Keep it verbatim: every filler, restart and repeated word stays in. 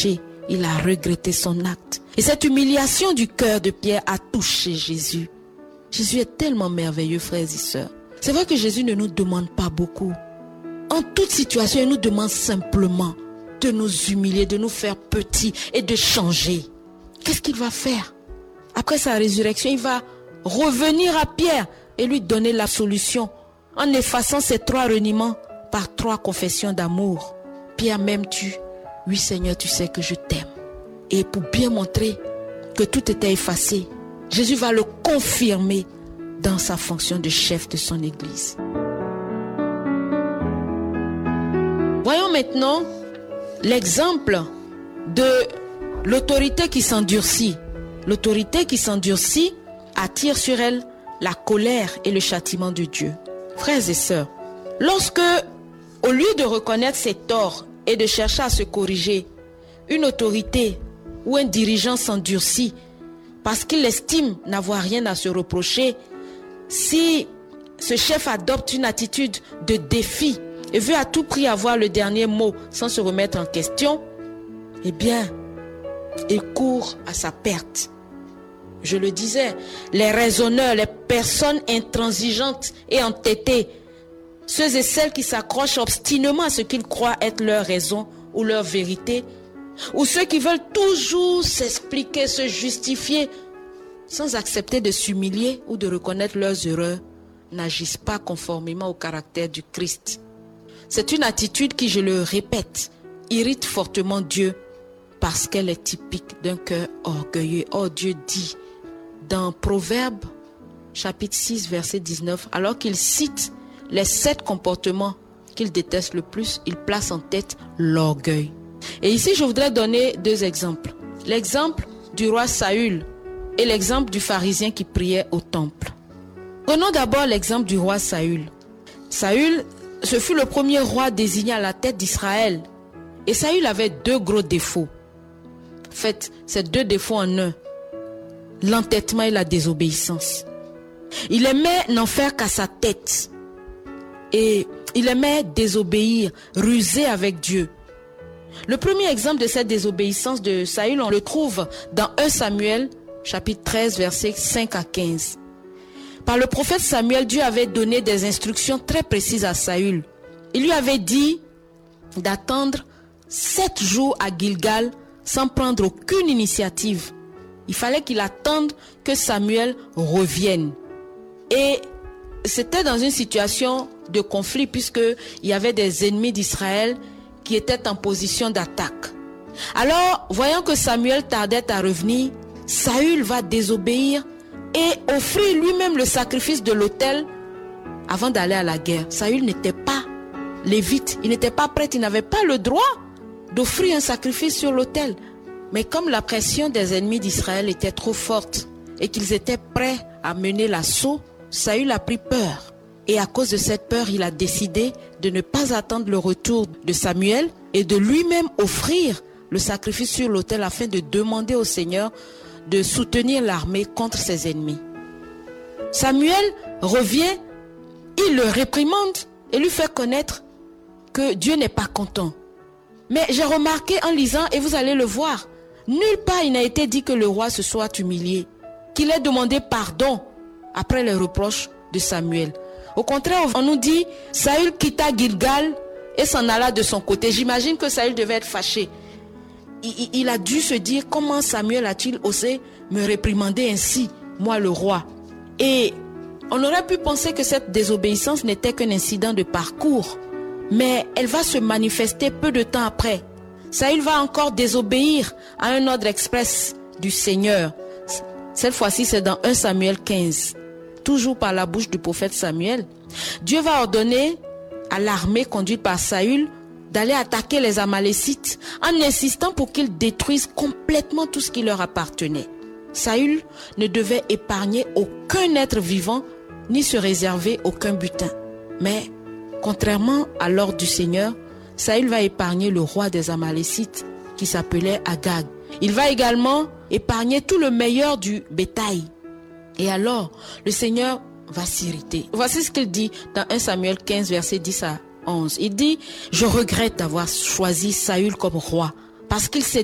péché, il a regretté son acte. Et cette humiliation du cœur de Pierre a touché Jésus. Jésus est tellement merveilleux, frères et sœurs. C'est vrai que Jésus ne nous demande pas beaucoup. En toute situation, il nous demande simplement de nous humilier, de nous faire petits et de changer. Qu'est-ce qu'il va faire? Après sa résurrection, il va revenir à Pierre et lui donner la solution en effaçant ces trois reniements par trois confessions d'amour. Pierre, m'aimes-tu? Oui, Seigneur, tu sais que je t'aime. Et pour bien montrer que tout était effacé, Jésus va le confirmer dans sa fonction de chef de son Église. Voyons maintenant l'exemple de l'autorité qui s'endurcit. L'autorité qui s'endurcit attire sur elle la colère et le châtiment de Dieu. Frères et sœurs, lorsque, au lieu de reconnaître ses torts et de chercher à se corriger, une autorité ou un dirigeant s'endurcit parce qu'il estime n'avoir rien à se reprocher, si ce chef adopte une attitude de défi et veut à tout prix avoir le dernier mot sans se remettre en question, eh bien, il court à sa perte. Je le disais, les raisonneurs, les personnes intransigeantes et entêtées, ceux et celles qui s'accrochent obstinément à ce qu'ils croient être leur raison ou leur vérité, ou ceux qui veulent toujours s'expliquer, se justifier, sans accepter de s'humilier ou de reconnaître leurs erreurs, n'agissent pas conformément au caractère du Christ. C'est une attitude qui, je le répète, irrite fortement Dieu parce qu'elle est typique d'un cœur orgueilleux. Or, Dieu dit dans Proverbes, chapitre six, verset dix-neuf, alors qu'il cite les sept comportements qu'il déteste le plus, il place en tête l'orgueil. Et ici, je voudrais donner deux exemples. L'exemple du roi Saül et l'exemple du pharisien qui priait au temple. Prenons d'abord l'exemple du roi Saül. Saül, ce fut le premier roi désigné à la tête d'Israël. Et Saül avait deux gros défauts. En fait, c'est deux défauts en un. L'entêtement et la désobéissance. Il aimait n'en faire qu'à sa tête. Et il aimait désobéir, ruser avec Dieu. Le premier exemple de cette désobéissance de Saül, on le trouve dans premier Samuel, chapitre treize, versets cinq à quinze. Par le prophète Samuel, Dieu avait donné des instructions très précises à Saül. Il lui avait dit d'attendre sept jours à Gilgal sans prendre aucune initiative. Il fallait qu'il attende que Samuel revienne. Et c'était dans une situation de conflit puisqu'il y avait des ennemis d'Israël qui étaient en position d'attaque. Alors, voyant que Samuel tardait à revenir, Saül va désobéir et offrir lui-même le sacrifice de l'autel avant d'aller à la guerre. Saül n'était pas lévite, il n'était pas prêtre, il n'avait pas le droit d'offrir un sacrifice sur l'autel. Mais comme la pression des ennemis d'Israël était trop forte et qu'ils étaient prêts à mener l'assaut, Saül a pris peur. Et à cause de cette peur, il a décidé de ne pas attendre le retour de Samuel et de lui-même offrir le sacrifice sur l'autel afin de demander au Seigneur de soutenir l'armée contre ses ennemis. Samuel revient, il le réprimande et lui fait connaître que Dieu n'est pas content. Mais j'ai remarqué en lisant, et vous allez le voir, nulle part il n'a été dit que le roi se soit humilié, qu'il ait demandé pardon après les reproches de Samuel. Au contraire, on nous dit, Saül quitta Gilgal et s'en alla de son côté. J'imagine que Saül devait être fâché. Il, il a dû se dire, comment Samuel a-t-il osé me réprimander ainsi, moi le roi? Et on aurait pu penser que cette désobéissance n'était qu'un incident de parcours. Mais elle va se manifester peu de temps après. Saül va encore désobéir à un ordre express du Seigneur. Cette fois-ci, c'est dans premier Samuel quinze. Toujours par la bouche du prophète Samuel. Dieu va ordonner à l'armée conduite par Saül d'aller attaquer les Amalécites en insistant pour qu'ils détruisent complètement tout ce qui leur appartenait. Saül ne devait épargner aucun être vivant ni se réserver aucun butin. Mais contrairement à l'ordre du Seigneur, Saül va épargner le roi des Amalécites qui s'appelait Agag. Il va également épargner tout le meilleur du bétail. Et alors, le Seigneur va s'irriter. Voici ce qu'il dit dans premier Samuel quinze, versets dix à onze. Il dit, je regrette d'avoir choisi Saül comme roi parce qu'il s'est